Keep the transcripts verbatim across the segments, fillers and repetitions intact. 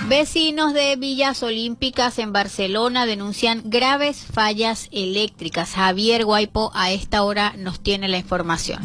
Vecinos de Villas Olímpicas en Barcelona denuncian graves fallas eléctricas. Javier Guaipo a esta hora nos tiene la información.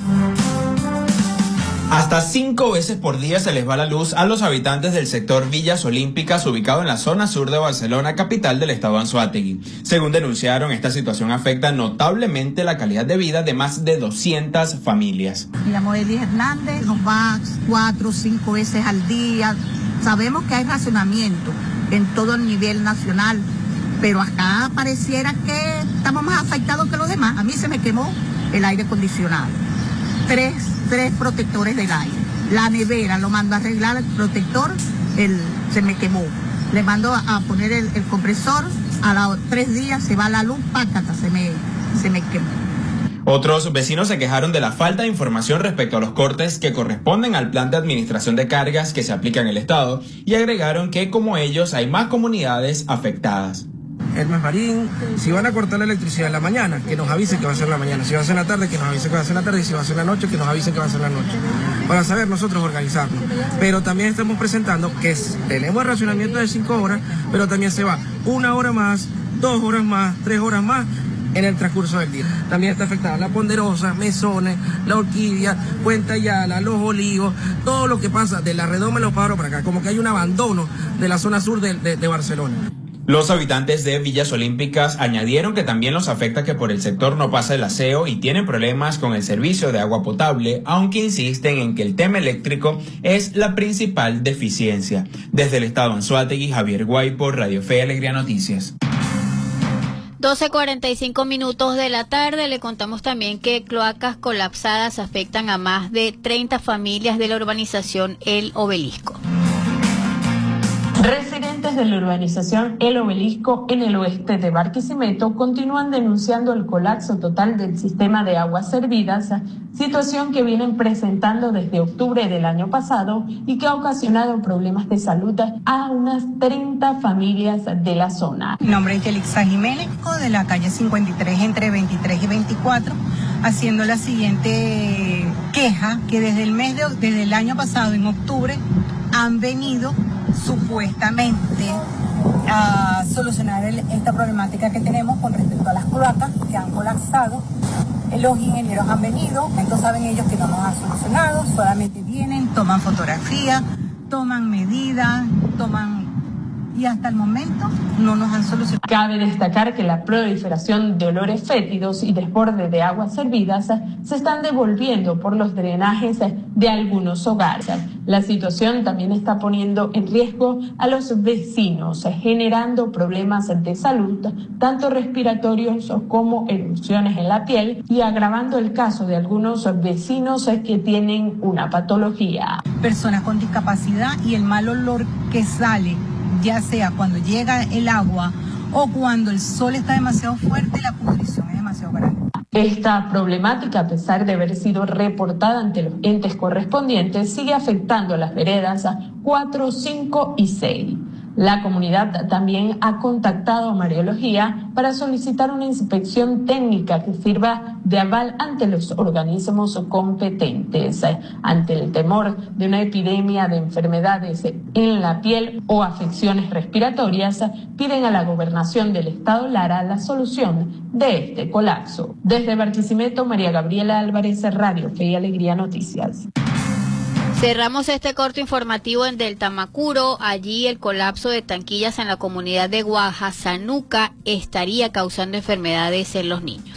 Hasta cinco veces por día se les va la luz a los habitantes del sector Villas Olímpicas, ubicado en la zona sur de Barcelona, capital del estado Anzoátegui. Según denunciaron, esta situación afecta notablemente la calidad de vida de más de doscientas familias. Me llamo Eli Hernández, nos va cuatro o cinco veces al día. Sabemos que hay racionamiento en todo el nivel nacional, pero acá pareciera que estamos más afectados que los demás. A mí se me quemó el aire acondicionado. Tres, tres protectores del aire. La nevera lo mando a arreglar, el protector el, se me quemó. Le mando a, a poner el, el compresor, a los tres días se va la luz, pácata, se me, se me quemó. Otros vecinos se quejaron de la falta de información respecto a los cortes que corresponden al plan de administración de cargas que se aplica en el estado y agregaron que como ellos hay más comunidades afectadas. Hermes Marín, si van a cortar la electricidad en la mañana, que nos avisen que va a ser en la mañana, si va a ser en la tarde, que nos avisen que va a ser en la tarde, y si va a ser en la noche, que nos avisen que va a ser en la noche, para saber nosotros organizarnos. Pero también estamos presentando que es, tenemos el racionamiento de cinco horas, pero también se va una hora más, dos horas más, tres horas más, en el transcurso del día. También está afectada la Ponderosa, Mesones, la Orquídea, Puente Ayala, Los Olivos, todo lo que pasa de la Redoma y Los Pájaros para acá, como que hay un abandono de la zona sur de, de, de Barcelona. Los habitantes de Villas Olímpicas añadieron que también los afecta que por el sector no pasa el aseo y tienen problemas con el servicio de agua potable, aunque insisten en que el tema eléctrico es la principal deficiencia. Desde el estado Anzoátegui, Javier Guaipo, Radio Fe y Alegría Noticias. doce cuarenta y cinco minutos de la tarde, le contamos también que cloacas colapsadas afectan a más de treinta familias de la urbanización El Obelisco. Residentes de la urbanización El Obelisco en el oeste de Barquisimeto continúan denunciando el colapso total del sistema de aguas servidas, situación que vienen presentando desde octubre del año pasado y que ha ocasionado problemas de salud a unas treinta familias de la zona. Mi nombre es Yelixa Jiménez, de la calle cincuenta y tres entre veintitrés y veinticuatro, haciendo la siguiente queja, que desde el mes de, desde el año pasado, en octubre, han venido supuestamente a solucionar el, esta problemática que tenemos con respecto a las cloacas que han colapsado. Los ingenieros han venido, entonces saben ellos que no nos han solucionado, solamente vienen, toman fotografía, toman medidas, toman... y hasta el momento no nos han solucionado. Cabe destacar que la proliferación de olores fétidos y desborde de aguas servidas se están devolviendo por los drenajes de algunos hogares. La situación también está poniendo en riesgo a los vecinos, generando problemas de salud, tanto respiratorios como erupciones en la piel, y agravando el caso de algunos vecinos que tienen una patología. Personas con discapacidad y el mal olor que sale, ya sea cuando llega el agua o cuando el sol está demasiado fuerte, la pudrición es demasiado grande. Esta problemática, a pesar de haber sido reportada ante los entes correspondientes, sigue afectando a las veredas cuatro, cinco y seis. La comunidad también ha contactado a Mariología para solicitar una inspección técnica que sirva de aval ante los organismos competentes. Ante el temor de una epidemia de enfermedades en la piel o afecciones respiratorias, piden a la Gobernación del Estado Lara la solución de este colapso. Desde Barquisimeto, María Gabriela Álvarez, Radio Fe y Alegría Noticias. Cerramos este corto informativo en Del Tamacuro. Allí el colapso de tanquillas en la comunidad de Guajasanuca estaría causando enfermedades en los niños.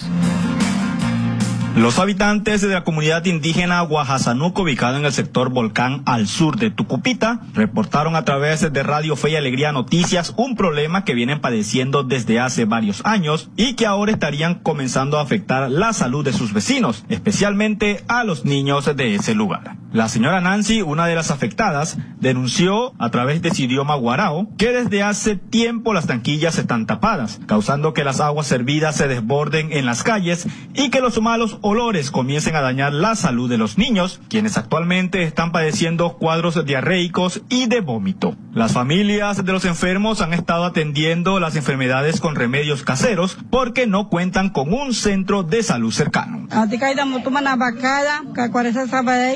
Los habitantes de la comunidad indígena Guajasanuco, ubicada en el sector Volcán al sur de Tucupita, reportaron a través de Radio Fe y Alegría Noticias un problema que vienen padeciendo desde hace varios años y que ahora estarían comenzando a afectar la salud de sus vecinos, especialmente a los niños de ese lugar. La señora Nancy, una de las afectadas, denunció a través de su idioma guarao que desde hace tiempo las tanquillas están tapadas, causando que las aguas servidas se desborden en las calles y que los malos olores comiencen a dañar la salud de los niños, quienes actualmente están padeciendo cuadros diarreicos y de vómito. Las familias de los enfermos han estado atendiendo las enfermedades con remedios caseros porque no cuentan con un centro de salud cercano.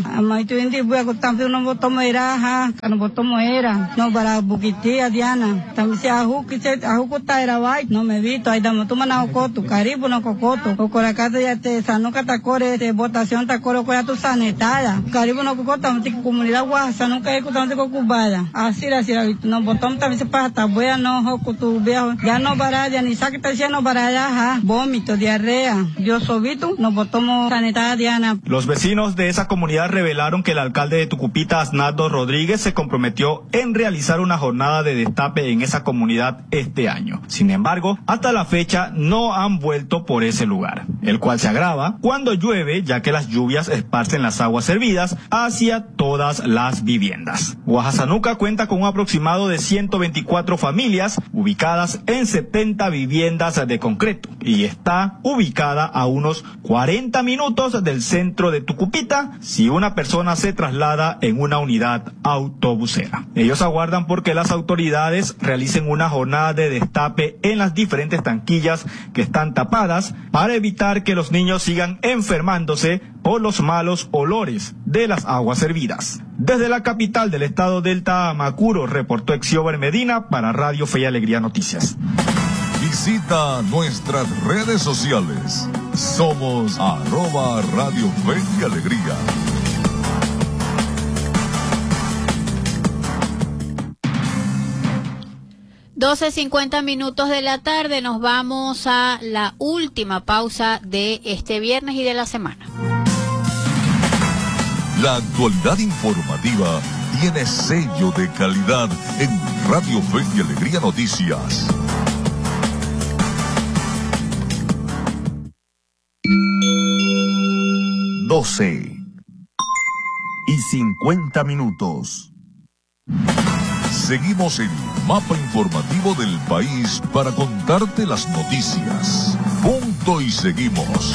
Amai tu indi bua ko tampi no botomo era ha, kan botomo era. No para bukitia Diana. Tamsi ahu kiset ahu ko taira wai. No me vi to aida mo tu mana ko tu karibu no kokoto. Ko korakata ya te sano kata kore te votación ta kore ko ya tu sanetada. Karibu no kokoto tamti comunidad wa sano ka ko tamti ko kubaya. Así la así no botom tambi se pata boya no ho ko tu viejo. Ya no para ya ni sakita ya no para ya ha. Vómito, diarrea. Yo sobito no botomo sanetada Diana. Los vecinos de esa comunidad revelaron que el alcalde de Tucupita, Asnaldo Rodríguez, se comprometió en realizar una jornada de destape en esa comunidad este año. Sin embargo, hasta la fecha no han vuelto por ese lugar, el cual se agrava cuando llueve, ya que las lluvias esparcen las aguas servidas hacia todas las viviendas. Guajasanuca cuenta con un aproximado de ciento veinticuatro familias ubicadas en setenta viviendas de concreto y está ubicada a unos cuarenta minutos del centro de Tucupita si una persona se traslada en una unidad autobusera. Ellos aguardan porque las autoridades realicen una jornada de destape en las diferentes tanquillas que están tapadas para evitar que los niños sigan enfermándose por los malos olores de las aguas servidas. Desde la capital del estado del Tamacuro, reportó Exiober Medina para Radio Fe y Alegría Noticias. Visita nuestras redes sociales. Somos arroba Radio Fe y Alegría. doce cincuenta minutos de la tarde, nos vamos a la última pausa de este viernes y de la semana. La actualidad informativa tiene sello de calidad en Radio Fe y Alegría Noticias. doce y cincuenta minutos. Seguimos el mapa informativo del país para contarte las noticias. Punto y seguimos.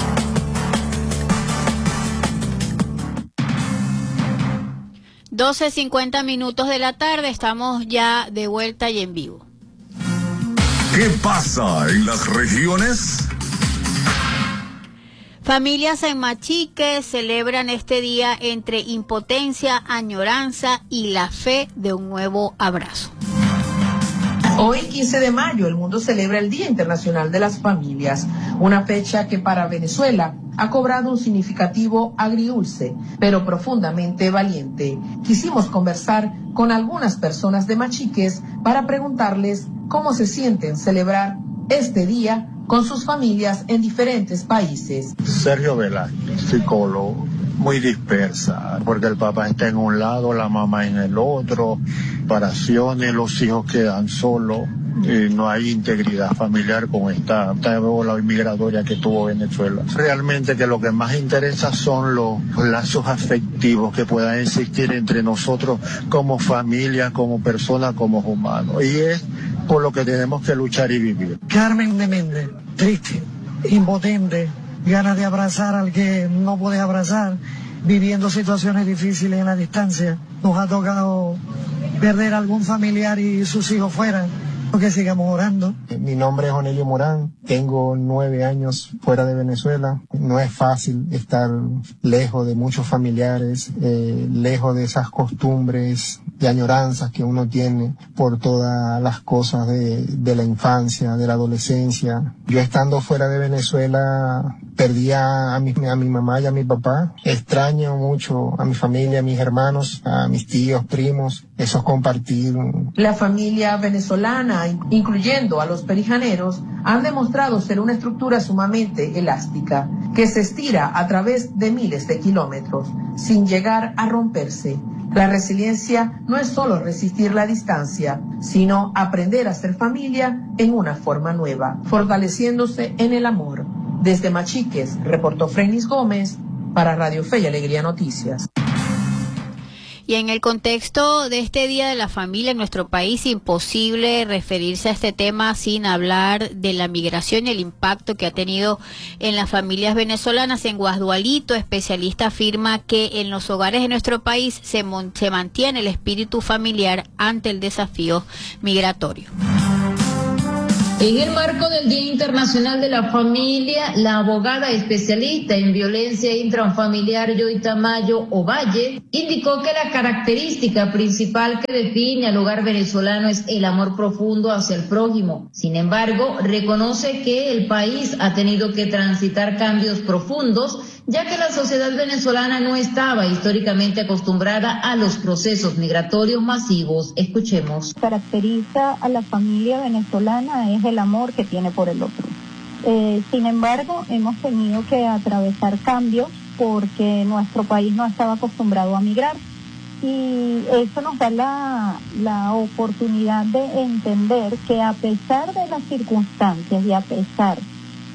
doce cincuenta minutos de la tarde, estamos ya de vuelta y en vivo. ¿Qué pasa en las regiones? Familias en Machique celebran este día entre impotencia, añoranza y la fe de un nuevo abrazo. Hoy, quince de mayo, el mundo celebra el Día Internacional de las Familias, una fecha que para Venezuela ha cobrado un significativo agridulce, pero profundamente valiente. Quisimos conversar con algunas personas de Machiques para preguntarles cómo se sienten celebrar este día con sus familias en diferentes países. Sergio Velázquez, psicólogo, muy dispersa, porque el papá está en un lado, la mamá en el otro, separaciones, los hijos quedan solos, y no hay integridad familiar con esta, esta ola migratoria que tuvo Venezuela. Realmente que lo que más interesa son los lazos afectivos que puedan existir entre nosotros como familia, como personas, como humanos. Y es por lo que tenemos que luchar y vivir. Carmen de Méndez, triste, impotente, ganas de abrazar al que no puede abrazar, viviendo situaciones difíciles en la distancia. Nos ha tocado perder a algún familiar y sus hijos fuera. Que sigamos orando. Mi nombre es Onelio Morán, tengo nueve años fuera de Venezuela. No es fácil estar lejos de muchos familiares, eh, lejos de esas costumbres y añoranzas que uno tiene por todas las cosas de, de la infancia, de la adolescencia. Yo estando fuera de Venezuela perdí a, a, mi, a mi mamá y a mi papá. Extraño mucho a mi familia, a mis hermanos, a mis tíos, primos, esos compartir. La familia venezolana, incluyendo a los perijaneros, han demostrado ser una estructura sumamente elástica, que se estira a través de miles de kilómetros, sin llegar a romperse. La resiliencia no es solo resistir la distancia, sino aprender a ser familia en una forma nueva, fortaleciéndose en el amor. Desde Machiques, reportó Frenis Gómez para Radio Fe y Alegría Noticias. Y en el contexto de este Día de la Familia en nuestro país, imposible referirse a este tema sin hablar de la migración y el impacto que ha tenido en las familias venezolanas. En Guasdualito, especialista afirma que en los hogares de nuestro país se, se mantiene el espíritu familiar ante el desafío migratorio. En el marco del Día Internacional de la Familia, la abogada especialista en violencia intrafamiliar Joy Tamayo Ovalle indicó que la característica principal que define al hogar venezolano es el amor profundo hacia el prójimo. Sin embargo, reconoce que el país ha tenido que transitar cambios profundos, ya que la sociedad venezolana no estaba históricamente acostumbrada a los procesos migratorios masivos. Escuchemos. Caracteriza a la familia venezolana es el amor que tiene por el otro. Eh, sin embargo, hemos tenido que atravesar cambios porque nuestro país no estaba acostumbrado a migrar y eso nos da la, la oportunidad de entender que a pesar de las circunstancias y a pesar